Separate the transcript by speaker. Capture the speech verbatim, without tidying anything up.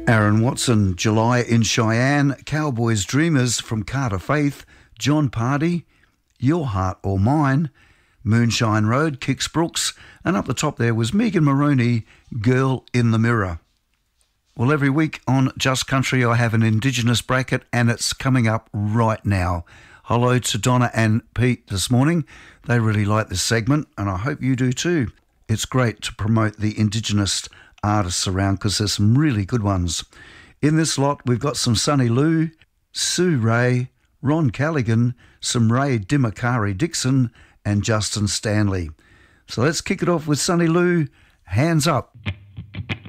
Speaker 1: Aaron Watson, July in Cheyenne, Cowboys Dreamers from Carter Faith, John Pardy, Your Heart or Mine, Moonshine Road, Kix Brooks, and up the top there was Megan Maroney, Girl in the Mirror. Well, every week on Just Country I have an Indigenous bracket and it's coming up right now. Hello to Donna and Pete this morning. They really like this segment and I hope you do too. It's great to promote the Indigenous artists around because there's some really good ones. In this lot, we've got some Sunny Lou, Sue Ray, Ron Callaghan, some Ray Dimakari Dixon, and Justin Stanley. So let's kick it off with Sunny Lou, Hands Up.